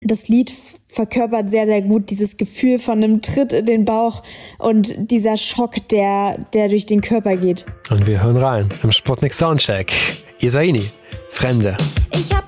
das Lied verkörpert sehr, sehr gut dieses Gefühl von einem Tritt in den Bauch und dieser Schock, der durch den Körper geht. Und wir hören rein im Sputnik Soundcheck. Isaini, Fremde. Ich hab